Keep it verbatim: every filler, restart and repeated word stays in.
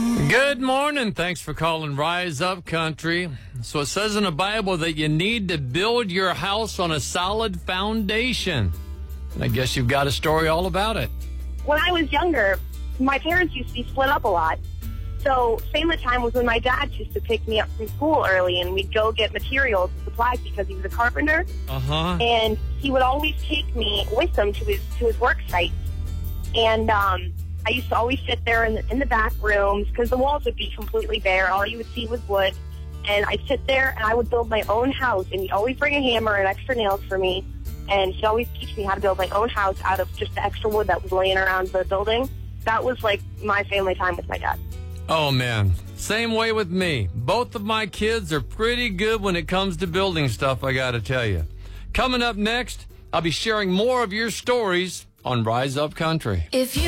Good morning. Thanks for calling Rise Up Country. So it says in the Bible that you need to build your house on a solid foundation. And I guess you've got a story all about it. When I was younger, my parents used to be split up a lot. So family time was when my dad used to pick me up from school early, and we'd go get materials and supplies because he was a carpenter. Uh-huh. And he would always take me with him to his to his work site. And um, I used to always sit there in the, in the back rooms because the walls would be completely bare. All you would see was wood. And I'd sit there and I would build my own house. And he'd always bring a hammer and extra nails for me. And he'd always teach me how to build my own house out of just the extra wood that was laying around the building. That was like my family time with my dad. Oh, man. Same way with me. Both of my kids are pretty good when it comes to building stuff, I got to tell you. Coming up next, I'll be sharing more of your stories on Rise Up Country. If you